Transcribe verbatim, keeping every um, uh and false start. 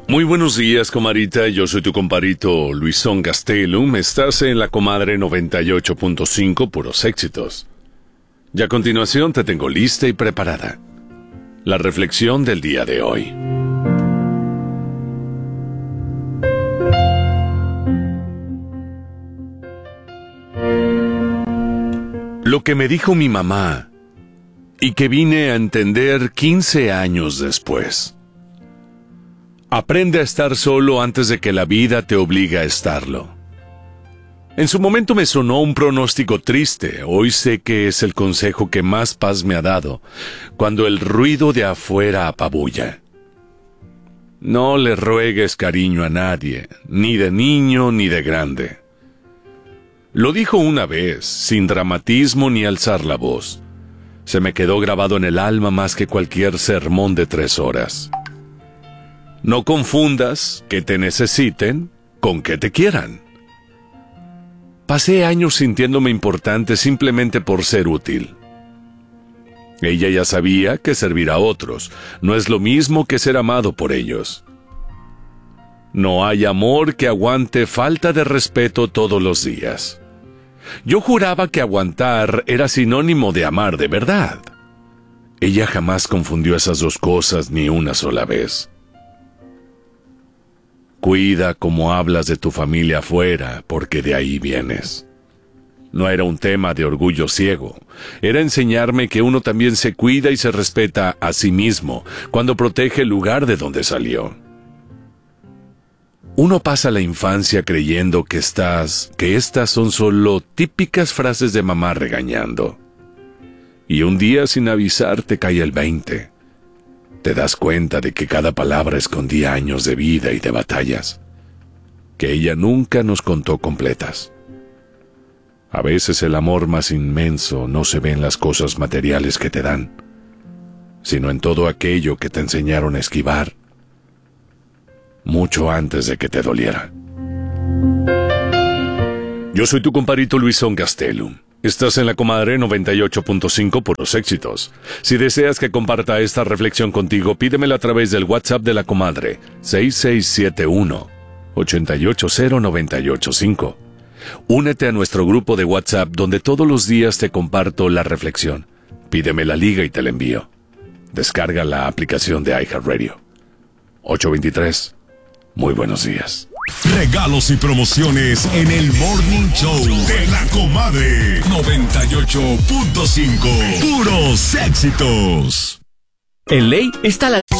Muy buenos días, comadrita. Yo soy tu compadrito Luisón Gastelum. Estás en la Comadre noventa y ocho punto cinco, puros éxitos. Y a continuación te tengo lista y preparada la reflexión del día de hoy. Lo que me dijo mi mamá y que vine a entender quince años después. Aprende a estar solo antes de que la vida te obligue a estarlo. En su momento me sonó un pronóstico triste. Hoy sé que es el consejo que más paz me ha dado cuando el ruido de afuera apabulla. No le ruegues cariño a nadie, ni de niño ni de grande. Lo dijo una vez, sin dramatismo ni alzar la voz. Se me quedó grabado en el alma más que cualquier sermón de tres horas. No confundas que te necesiten con que te quieran. Pasé años sintiéndome importante simplemente por ser útil. Ella ya sabía que servir a otros no es lo mismo que ser amado por ellos. No hay amor que aguante falta de respeto todos los días. Yo juraba que aguantar era sinónimo de amar de verdad. Ella jamás confundió esas dos cosas ni una sola vez. Cuida cómo hablas de tu familia afuera, porque de ahí vienes. No era un tema de orgullo ciego, era enseñarme que uno también se cuida y se respeta a sí mismo cuando protege el lugar de donde salió. Uno pasa la infancia creyendo que estás, que estas son solo típicas frases de mamá regañando. Y un día sin avisar te cae el veinte. Te das cuenta de que cada palabra escondía años de vida y de batallas, que ella nunca nos contó completas. A veces el amor más inmenso no se ve en las cosas materiales que te dan, sino en todo aquello que te enseñaron a esquivar, mucho antes de que te doliera. Yo soy tu compadrito Luisón Gastelum. Estás en la Comadre noventa y ocho punto cinco, puros éxitos. Si deseas que comparta esta reflexión contigo, pídemela a través del WhatsApp de la Comadre, seis seis siete uno, ocho ocho cero, nueve ocho cinco. Únete a nuestro grupo de WhatsApp donde todos los días te comparto la reflexión. Pídeme la liga y te la envío. Descarga la aplicación de iHeartRadio. ocho veintitrés. Muy buenos días. Regalos y promociones en el Morning Show de la Comadre noventa y ocho punto cinco. Puros éxitos. En Ley está la...